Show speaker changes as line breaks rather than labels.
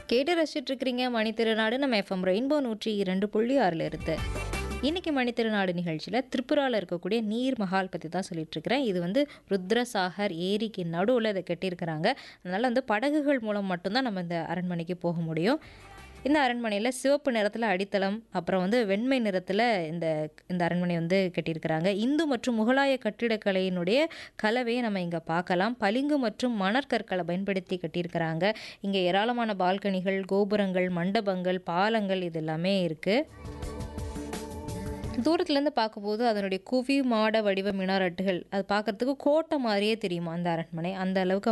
கேட்டு ரசிச்சுட்டு இருக்கிறீங்க மணித்திருநாடு நம்ம எஃப்எம் ரெயின்போ 102.6 இருந்து. இன்னைக்கு மணித்திருநாடு நிகழ்ச்சியில் திரிபுராவில் இருக்கக்கூடிய நீர் மஹால் பற்றி தான் சொல்லிட்டு இருக்கிறேன். இது வந்து ருத்ரசாகர் ஏரிக்கு நடுவில் இதை கட்டியிருக்கிறாங்க. அதனால் வந்து படகுகள் மூலம் மட்டும்தான் நம்ம இந்த அரண்மனைக்கு போக முடியும். இந்த அரண்மனையில் சிவப்பு நிறத்தில் அடித்தளம், அப்புறம் வந்து வெண்மை நிறத்தில் இந்த இந்த அரண்மனை வந்து கட்டியிருக்கிறாங்க. இந்து மற்றும் முகலாய கட்டிடக்கலையினுடைய கலவையை நம்ம இங்கே பார்க்கலாம். பளிங்கு மற்றும் மணற்கற்களை பயன்படுத்தி கட்டியிருக்கிறாங்க. இங்கே ஏராளமான பால்கனிகள், கோபுரங்கள், மண்டபங்கள், பாலங்கள் இது எல்லாமே இருக்குது. தூரத்துலேருந்து பார்க்கும்போது அதனுடைய குவி மாட வடிவ மினாரட்டுகள் அது பார்க்குறதுக்கு கோட்டை மாதிரியே தெரியுமா அந்த அரண்மனை. அந்த அளவுக்கு